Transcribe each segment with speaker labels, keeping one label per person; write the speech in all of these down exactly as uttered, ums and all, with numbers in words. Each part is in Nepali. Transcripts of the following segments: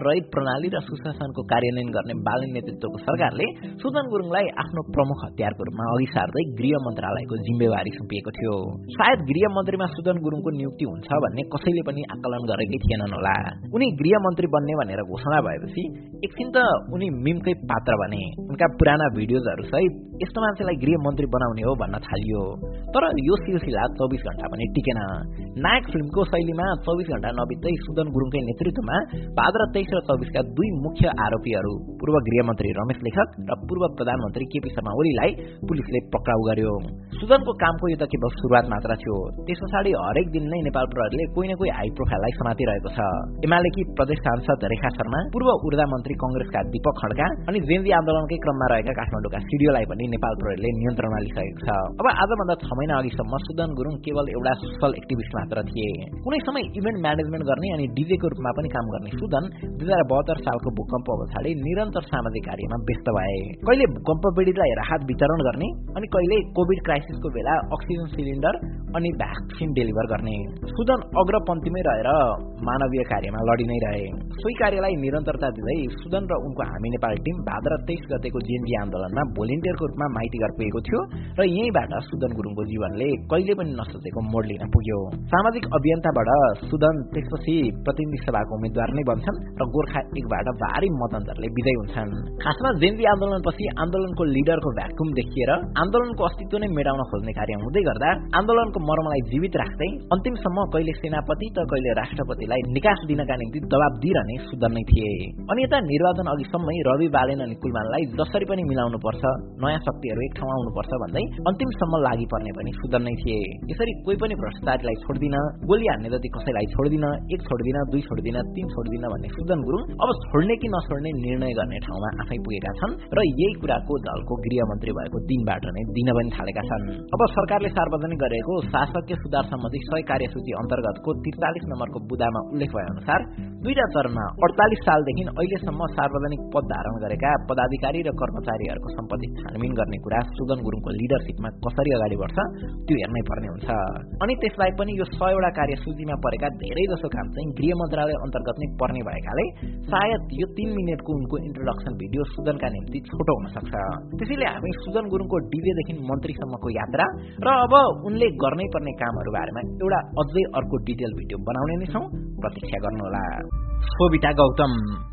Speaker 1: रहित प्रणाली र सुशासनको कार्यान्वयन गर्ने बालन नेतृत्वको सरकारले सुदन गुरुङलाई आफ्नो प्रमुख हतियारको रूपमा अघि सार्दै गृह मन्त्रालयको जिम्मेवारी सुम्पिएको थियो। सायद गृह मन्त्रीमा सुदन गुरुङको नियुक्ति हुन्छ भन्ने कसैले पनि आकलन गरेकै थिएनन् होला। उनी गृह मन्त्री बन्ने भनेर घोषणा भएपछि एकछिन त उनी मिमकै पात्र बने। उनका पुराना भिडियोजहरू सहित यस्तो मान्छेलाई गृह मन्त्री बनाउने हो भन्न थालियो। तर यो सिलसिला चौबिस घण्टा पनि टिकेन। नायक फिल्मको शैलीमा चौबिस घण्टा नबित्दै सुदन गुरुङकै नेतृत्वमा भाद्र तेइस र चौबिसका दुई मुख्य आरोपीहरू पूर्व गृहमन्त्री रमेश लेखक र पूर्व प्रधानमन्त्री केपी शर्मा ओलीलाई पुलिसले पक्राउ गर्यो। सुदनको कामको यो त केवल सुरुवात मात्र थियो। त्यस पछाडि हरेक दिन नै नेपाल प्रहरीले कोही न कोही हाई प्रोफाइललाई समातिरहेको छ। एमालेकी प्रदेश सांसद रेखा शर्मा, पूर्व ऊर्जा मन्त्री कंग्रेसका दीपक खड्का अनि जेनजी आन्दोलनकै क्रममा रहेका काठमाडौँका सिडिओलाई पनि नेपाल प्रहरीले नियन्त्रणमा लिइसकेको छ। अब आजभन्दा छ महिना अघिसम्म सुदन गुरुङ केवल एउटा सोशल एक्टिभिस्ट मात्र थिए। कुनै समय इभेन्ट म्यानेजमेन्ट गर्ने अनि डिजेको रूपमा पनि काम गर्ने सुदन दुई हजार बहत्तर सालको भूकम्प पछाडि निरन्तर सामाजिक कार्यमा व्यस्त भए। कहिले भूकम्प पीडितलाई राहत वितरण गर्ने अनि कहिले कोभिड क्राइसिसको बेला अक्सिजन सिलिन्डर अनि भ्याक्सिन डेलिभर गर्ने। सुदन अग्रपन्थीमै रहेर मानवीय कार्यमा लडी नै रहे। सोही कार्यलाई निरन्तरता दिँदै सुदन र उनको हामी नेपाल टिम भाद्र तेइस गतेको जेएनजी आन्दोलनमा भोलिन्टियरको रूपमा माइतीघर पुगेको थियो र यहीँबाट सुदन गुरुङको जीवनले कहिले पनि नसोचेको मोड लिन पुग्यो। सामाजिक अभियन्ताबाट सुदन त्यसपछि प्रतिनिधि सभाको उम्मेद्वार नै बन्छन् र गोर्खा एकबाट भारी मतअन्तरले विजयी हुन्छन्। खासमा जेएनजी आन्दोलनपछि आन्दोलनको लिडरको भ्याकुम देखिएर आन्दोलनको अस्तित्व नै मेटाउन खोज्ने कार्य हुँदै गर्दा आन्दोलनको मर्मलाई जीवित राख्दै अन्तिमसम्म कहिले सेनापति त कहिले राष्ट्रपतिलाई निकास दिनका निम्ति दबाब दिइरहने सुदन नै थिए। अनि यता निर्वाचन अघिसम्मै रवि बालेन अनि कुलमानलाई जसरी पनि मिलाउनु पर्छ, नयाँ शक्तिहरू एक ठाउँमा आउनुपर्छ भन्दै अन्तिमसम्म लागि पर्ने पनि सुदन नै थिए। यसरी कोही पनि भ्रष्टाचारीलाई छोड्दिन, गोली हान्ने जति कसैलाई छोड्दिन, एक छोड्दिन, दुई छोड्दिन, तीन छोड्दिन भन्ने सुदन गुरुङ अब छोड्ने कि नछोड्ने निर्णय गर्ने ठाउँमा आफै पुगेका छन् र यही कुराको दलको गृहमन्त्री भएको दिनबाट नै दिन पनि थालेका छन्। अब सरकारले सार्वजनिक गरेको शासकीय सुधार सम्बन्धी सय कार्यसूची अन्तर्गतको त्रिचालिस नम्बरको बुदामा उल्लेख भए अनुसार दुईटा चरणमा अडतालिस सालदेखि अहिलेसम्म सार्वजनिक पद धारण गरेका पदाधिकारी र कर्मचारीहरूको सम्पत्ति छानबिन गर्ने कुरा सुदन गुरुङको लिडरसिपमा कसरी अगाडि बढ्छ त्यो हेर्नै पर्ने हुन्छ। अनि त्यसबाहेक पनि यो सयवटा कार्यसूचीमा परेका धेरै जसो काम चाहिँ गृह मन्त्रालय अन्तर्गत नै पर्ने भएकाले सायद यो तीन मिनटको उनको इन्ट्रोडक्सन भिडियो सुदनका निम्ति छोटो हुन सक्छ। त्यसैले हामी सुदन गुरुङको डिजेदेखि मन्त्रीसम्मको यात्रा र अब उनले गर्नै पर्ने कामहरू बारेमा एउटा अझै अर्को डिटेल भिडियो बनाउने नै छौं, प्रतीक्षा गर्नुहोला। सोभिता गौतम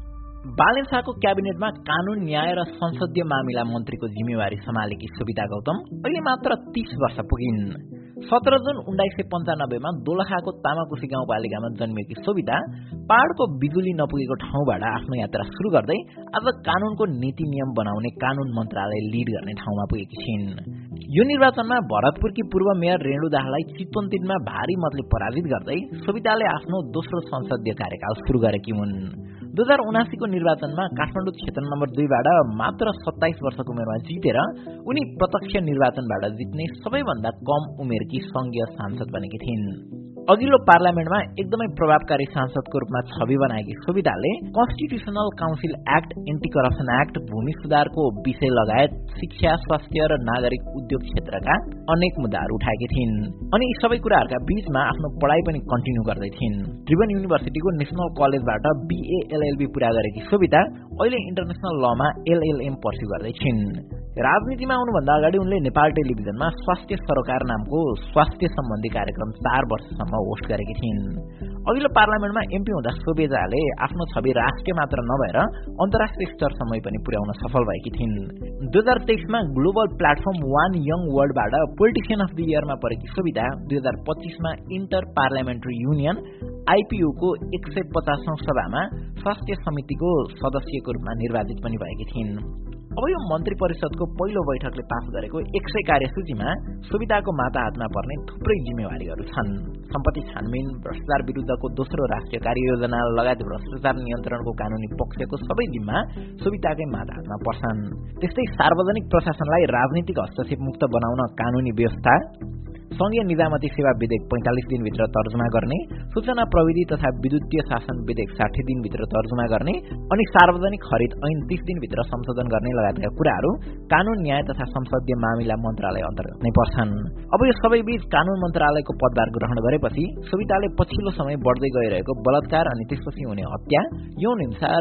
Speaker 1: बालेन शाहको क्याबिनेटमा कानून, न्याय र संसदीय मामिला मन्त्रीको जिम्मेवारी सम्हालेकी सोभिता गौतम अहिले मात्र तीस वर्ष पुगिन्। सत्र जुन उन्नाइस सय पन्चानब्बेमा दोलखाको तामाकुसी गाउँपालिकामा जन्मिएकी सोभिता पहाड़को बिजुली नपुगेको ठाउँबाट आफ्नो यात्रा सुरु गर्दै आज कानूनको नीति नियम बनाउने कानून मन्त्रालय लिड गर्ने ठाउँमा पुगेकी छिन्। यो निर्वाचनमा भरतपुरकी पूर्व मेयर रेणु दाहाललाई चितवन तीनमा भारी मतले पराजित गर्दै सोभिताले आफ्नो दोस्रो संसदीय कार्यकाल सुरु गरेकी हुन्। दुई हजार उनासीको निर्वाचनमा काठमाडौँ क्षेत्र नम्बर दुईबाट मात्र सत्ताइस वर्षको उमेरमा जितेर उनी प्रत्यक्ष निर्वाचनबाट जित्ने सबैभन्दा कम उमेरकी संघीय सांसद बनेकी थिइन्। अघिल्लो पार्लियामेन्टमा एकदमै प्रभावकारी सांसदको रूपमा छवि बनाएकी सोभिताले constitutional council act, anti corruption act, भूमि सुधारको विषय लगायत शिक्षा, स्वास्थ्य र नागरिक उद्योग क्षेत्रका अनेक मुद्दाहरू उठाएकी थिइन्। अनि यी सबै कुराहरूका बीचमा आफ्नो पढाइ पनि कन्टिन्यू गर्दै थिइन्। त्रिभुवन युनिभर्सिटीको नेशनल कलेजबाट बीए एलएलबी पूरा गरेकी सोभिता अहिले इन्टरनेशनल लमा एलएलएम पर्स्यु गर्दै छिन्। राजनीतिमा आउनुभन्दा अगाडि उनले नेपाल टेलिभिजनमा स्वास्थ्य सरोकार नामको स्वास्थ्य सम्बन्धी कार्यक्रम चार वर्षसम्म होस्ट गरेकी थिइन्। अघिल्लो पार्लियामेन्टमा एमपी हुँदा सोभिताले आफ्नो छवि राष्ट्रिय मात्र नभएर अन्तर्राष्ट्रिय स्तरसम्म पनि पुर्याउन सफल भएकी थिइन्। दुई हजार तेइसमा global platform one young वर्ल्डबाट politician of the इयरमा परेकी सोभिता दुई हजार पच्चीसमा इन्टर पार्लियामेन्ट्री युनियन आइपीओको एक सय पचासौं सभामा स्वास्थ्य समितिको सदस्यको रूपमा निर्वाचित पनि भएकी थिइन्। अब यो मन्त्री परिषदको पहिलो बैठकले पास गरेको एक सय कार्यसूचीमा सोभिताको माता हातमा पर्ने थुप्रै जिम्मेवारीहरू छन्। सम्पत्ति छानबिन, भ्रष्टाचार विरुद्धको दोस्रो राष्ट्रिय कार्ययोजना लगायत भ्रष्टाचार नियन्त्रणको कानूनी पक्षको सबै जिम्मा सोभिताकै माता हातमा पर्छन्। त्यस्तै सार्वजनिक प्रशासनलाई राजनीतिक हस्तक्षेप मुक्त बनाउन कानूनी व्यवस्था, संघीय निजामती सेवा विधेयक पैंतालिस दिनभित्र तर्जुमा गर्ने, सूचना प्रविधि तथा विद्युतीय शासन विधेयक साठी दिनभित्र तर्जुमा गर्ने अनि सार्वजनिक खरिद ऐन तीस दिनभित्र संशोधन गर्ने लगायतका कुराहरू कानून, न्याय तथा संसदीय मामिला मन्त्रालय अन्तर्गत नै पर्छन्। अब यो सबै बीच कानून मन्त्रालयको पदभार ग्रहण गरेपछि सोभिताले पछिल्लो समय बढ्दै गइरहेको बलात्कार अनि त्यसपछि हुने हत्या, यौन हिंसा